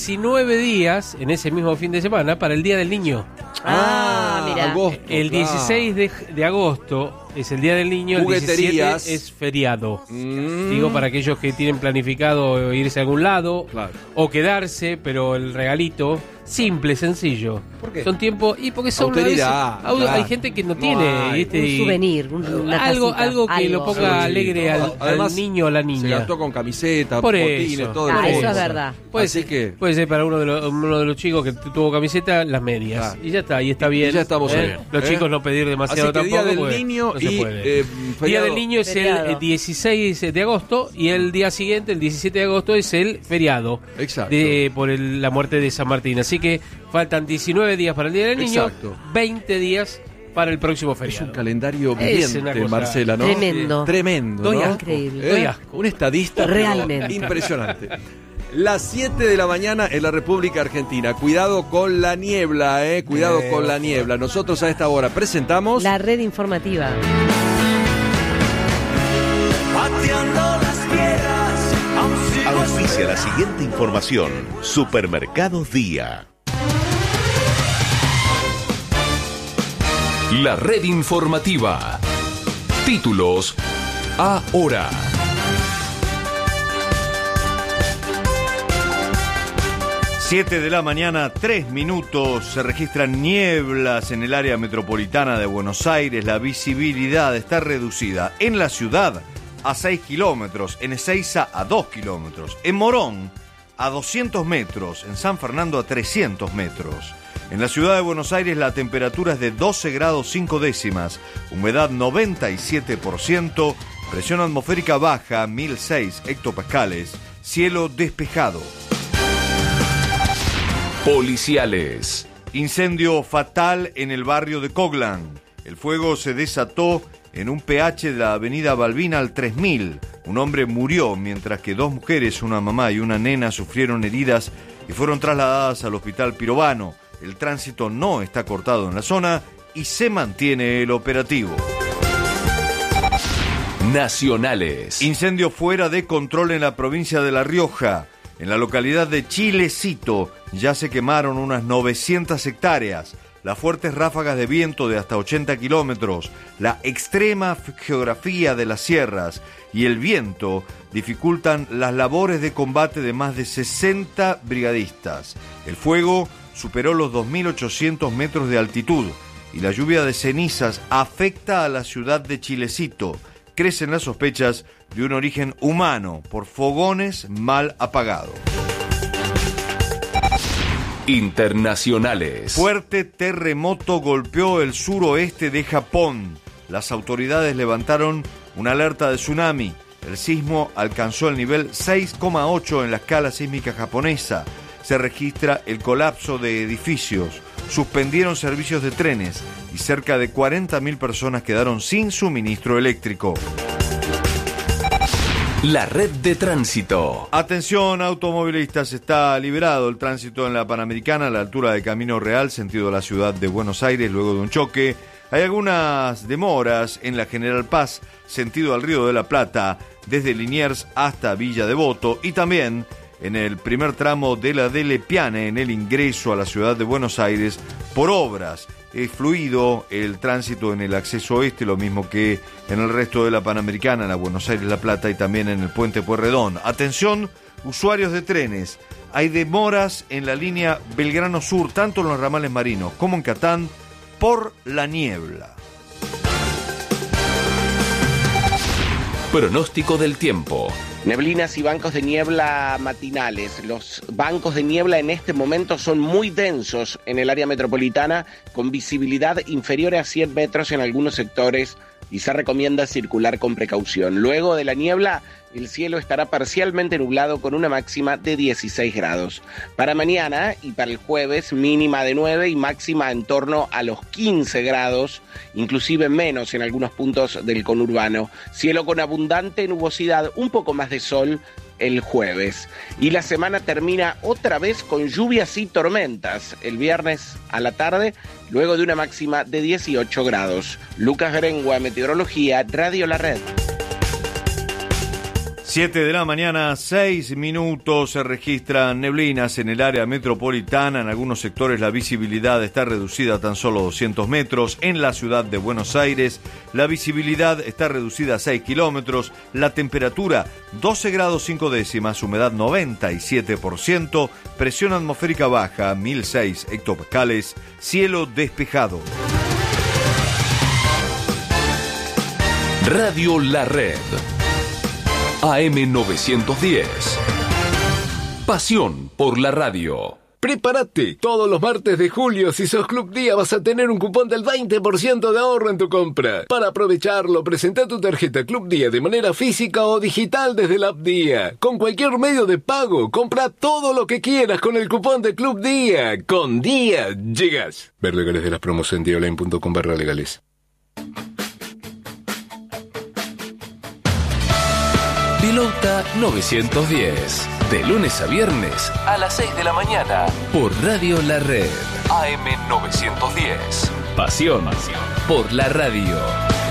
19 días en ese mismo fin de semana para el Día del Niño. Mira. Agosto, El 16 de agosto es el Día del Niño, el 17 es feriado. Digo, para aquellos que tienen planificado irse a algún lado o quedarse, pero el regalito, simple, sencillo. ¿Por qué? Son tiempos, y porque son Austeridad, hay gente que no tiene, ¿viste? Un souvenir, una algo casita, que lo ponga alegre al niño o la niña. Se gastó con camiseta, Por botines, eso. todo. Eso es verdad. Puede ser para uno de los chicos que tuvo camiseta, las medias. Y ya está, y está bien. Y ya estamos bien. Los chicos no pedir demasiado Así que tampoco. Día del Niño no se puede. Día del Niño es el 16 de agosto y el día siguiente, el 17 de agosto, es el feriado. Exacto. Por la muerte de San Martín. Así que faltan 19 días para el Día del Niño, Exacto. 20 días para el próximo feriado. Es un calendario Es viviente, una cosa Marcela, ¿no? Tremendo. Tremendo, Doy ¿no? asco. Increíble. Doy asco. Un estadista Realmente. impresionante. Las 7 de la mañana en la República Argentina. Cuidado con la niebla, cuidado con la niebla. Nosotros a esta hora presentamos La red informativa. Auspicia la siguiente información. Supermercados Día. La red informativa. Títulos ahora. Siete de la mañana, 3 minutos. Se registran nieblas en el área metropolitana de Buenos Aires. La visibilidad está reducida en la ciudad a 6 kilómetros, en Ezeiza a 2 kilómetros, en Morón a 200 metros, en San Fernando a 300 metros. En la ciudad de Buenos Aires la temperatura es de 12 grados 5 décimas, humedad 97%, presión atmosférica baja 1006 hectopascales, cielo despejado. Policiales. Incendio fatal en el barrio de Coglan. El fuego se desató en un PH de la avenida Balbina al 3000. Un hombre murió, mientras que 2 mujeres, una mamá y una nena, sufrieron heridas y fueron trasladadas al hospital Pirovano. El tránsito no está cortado en la zona y se mantiene el operativo. Nacionales. Incendio fuera de control en la provincia de La Rioja. En la localidad de Chilecito ya se quemaron unas 900 hectáreas. Las fuertes ráfagas de viento de hasta 80 kilómetros, la extrema geografía de las sierras y el viento dificultan las labores de combate de más de 60 brigadistas. El fuego superó los 2.800 metros de altitud y la lluvia de cenizas afecta a la ciudad de Chilecito. Crecen las sospechas de un origen humano por fogones mal apagados. Internacionales. Fuerte terremoto golpeó el suroeste de Japón. Las autoridades levantaron una alerta de tsunami. El sismo alcanzó el nivel 6,8 en la escala sísmica japonesa. Se registra el colapso de edificios. Suspendieron servicios de trenes y cerca de 40.000 personas quedaron sin suministro eléctrico. La red de tránsito. Atención, automovilistas, está liberado el tránsito en la Panamericana a la altura de Camino Real, sentido de la ciudad de Buenos Aires, luego de un choque. Hay algunas demoras en la General Paz, sentido al Río de la Plata, desde Liniers hasta Villa Devoto, y también en el primer tramo de la Dele Piane, en el ingreso a la ciudad de Buenos Aires, por obras. Es fluido el tránsito en el acceso oeste, lo mismo que en el resto de la Panamericana, en la Buenos Aires-La Plata y también en el puente Pueyrredón. Atención, usuarios de trenes. Hay demoras en la línea Belgrano Sur, tanto en los ramales marinos como en Catán, por la niebla. Pronóstico del tiempo. Neblinas y bancos de niebla matinales. Los bancos de niebla en este momento son muy densos en el área metropolitana, con visibilidad inferior a 100 metros en algunos sectores, y se recomienda circular con precaución. Luego de la niebla, el cielo estará parcialmente nublado con una máxima de 16 grados. Para mañana y para el jueves, mínima de 9 y máxima en torno a los 15 grados, inclusive menos en algunos puntos del conurbano. Cielo con abundante nubosidad, un poco más de sol el jueves. Y la semana termina otra vez con lluvias y tormentas el viernes a la tarde, luego de una máxima de 18 grados. Lucas Berengua, Meteorología, Radio La Red. 7 de la mañana, 6 minutos, se registran neblinas en el área metropolitana. En algunos sectores la visibilidad está reducida a tan solo 200 metros. En la ciudad de Buenos Aires la visibilidad está reducida a 6 kilómetros. La temperatura 12 grados 5 décimas, humedad 97%, presión atmosférica baja 1006 hectopascales, cielo despejado. Radio La Red. AM910. Pasión por la radio. Prepárate, todos los martes de julio, si sos Club Día, vas a tener un cupón del 20% de ahorro en tu compra. Para aprovecharlo, presenta tu tarjeta Club Día de manera física o digital desde la app Día. Con cualquier medio de pago, compra todo lo que quieras con el cupón de Club Día. Con Día llegas. Ver legales de las promos en diaonline.com/legales. Pilota 910. De lunes a viernes a las 6 de la mañana. Por Radio La Red. AM910. Pasión por la radio.